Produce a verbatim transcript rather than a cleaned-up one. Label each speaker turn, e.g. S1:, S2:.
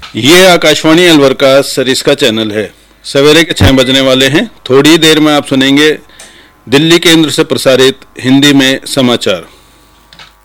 S1: ये आकाशवाणी अलवर का सरिस्का चैनल है। सवेरे के छः बजने वाले हैं। थोड़ी देर में आप सुनेंगे दिल्ली केंद्र से प्रसारित हिंदी में समाचार।